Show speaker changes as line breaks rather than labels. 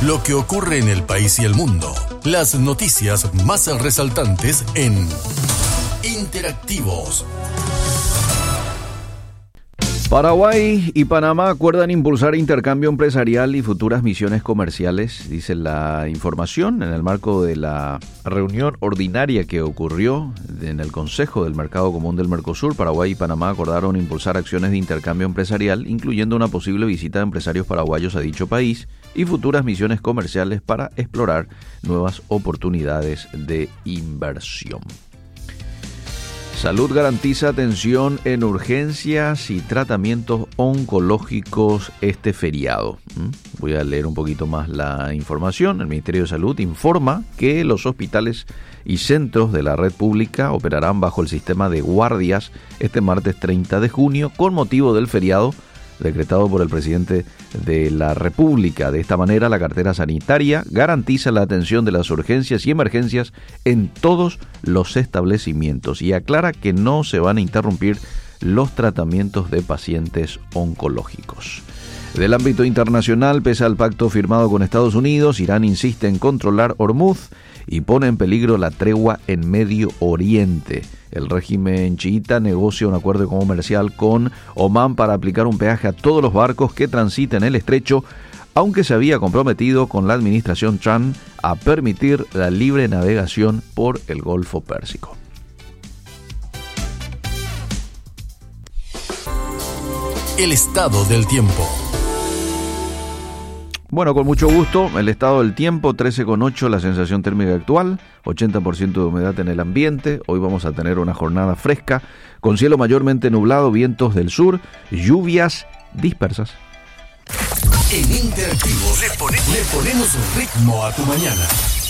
Lo que ocurre en el país y el mundo. Las noticias más resaltantes en Interactivos.
Paraguay y Panamá acuerdan impulsar intercambio empresarial y futuras misiones comerciales, dice la información, en el marco de la reunión ordinaria que ocurrió en el Consejo del Mercado Común del Mercosur. Paraguay y Panamá acordaron impulsar acciones de intercambio empresarial, incluyendo una posible visita de empresarios paraguayos a dicho país y futuras misiones comerciales para explorar nuevas oportunidades de inversión. Salud garantiza atención en urgencias y tratamientos oncológicos este feriado. Voy a leer un poquito más la información. El Ministerio de Salud informa que los hospitales y centros de la red pública operarán bajo el sistema de guardias este martes 30 de junio con motivo del feriado decretado por el presidente de la República. De esta manera, la cartera sanitaria garantiza la atención de las urgencias y emergencias en todos los establecimientos y aclara que no se van a interrumpir los tratamientos de pacientes oncológicos. Del ámbito internacional, pese al pacto firmado con Estados Unidos, Irán insiste en controlar Hormuz y pone en peligro la tregua en Medio Oriente. El régimen chiita negocia un acuerdo comercial con Omán para aplicar un peaje a todos los barcos que transiten el estrecho, aunque se había comprometido con la administración Trump a permitir la libre navegación por el Golfo Pérsico.
El estado del tiempo.
Bueno, con mucho gusto, el estado del tiempo, 13,8 la sensación térmica actual, 80% de humedad en el ambiente. Hoy vamos a tener una jornada fresca, con cielo mayormente nublado, vientos del sur, lluvias dispersas.
En Interactivos le ponemos ritmo a tu mañana.